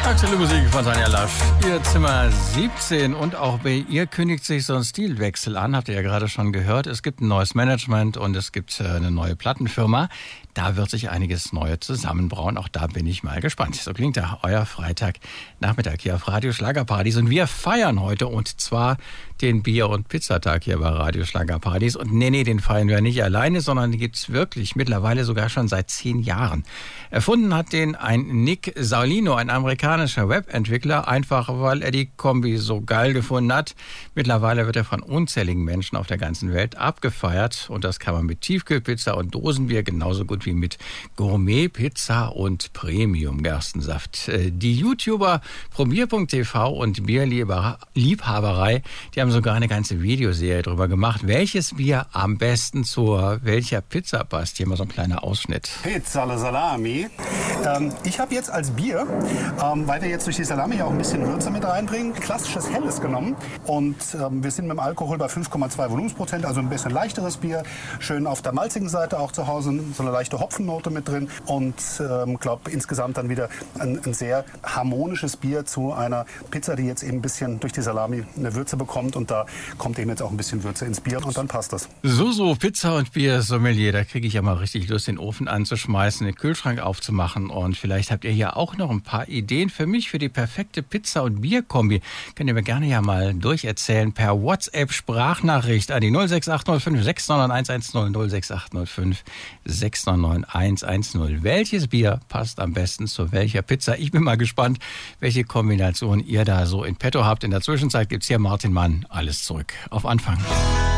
Aktuelle Musik von Sanja Lasch. Ihr Zimmer 17 und auch bei ihr kündigt sich so ein Stilwechsel an, habt ihr ja gerade schon gehört. Es gibt ein neues Management und es gibt eine neue Plattenfirma. Da wird sich einiges Neues zusammenbrauen. Auch da bin ich mal gespannt. So klingt ja euer Freitagnachmittag hier auf Radio Schlagerpartys. Und wir feiern heute und zwar den Bier- und Pizzatag hier bei Radio Schlagerpartys. Und nee, den feiern wir nicht alleine, sondern den gibt's wirklich mittlerweile sogar schon seit 10 Jahren. Erfunden hat den ein Nick Saulino, ein amerikanischer Webentwickler, einfach weil er die Kombi so geil gefunden hat. Mittlerweile wird er von unzähligen Menschen auf der ganzen Welt abgefeiert. Und das kann man mit Tiefkühlpizza und Dosenbier genauso gut wie mit Gourmet-Pizza und Premium-Gerstensaft. Die YouTuber Probier.tv und Bierliebhaberei, die haben sogar eine ganze Videoserie darüber gemacht, welches Bier am besten zu welcher Pizza passt. Hier mal so ein kleiner Ausschnitt. Pizza alla Salami. Ich habe jetzt als Bier, weil wir jetzt durch die Salami auch ein bisschen Würze mit reinbringen, klassisches Helles genommen. Und wir sind mit dem Alkohol bei 5,2 Volumensprozent, also ein bisschen leichteres Bier. Schön auf der malzigen Seite auch zu Hause, so eine leichte Hopfennote mit drin. Und glaube insgesamt dann wieder ein sehr harmonisches Bier zu einer Pizza, die jetzt eben ein bisschen durch die Salami eine Würze bekommt. Und da kommt eben jetzt auch ein bisschen Würze ins Bier und dann passt das. So, Pizza und Bier Sommelier, da kriege ich ja mal richtig Lust, den Ofen anzuschmeißen, den Kühlschrank aufzumachen. Und vielleicht habt ihr hier auch noch ein paar Ideen für mich, für die perfekte Pizza- und Bierkombi. Könnt ihr mir gerne ja mal durcherzählen per WhatsApp-Sprachnachricht an die 06805 691 110 06805 699 110. Welches Bier passt am besten zu welcher Pizza? Ich bin mal gespannt, welche Kombination ihr da so in petto habt. In der Zwischenzeit gibt's hier Martin Mann. Alles zurück auf Anfang.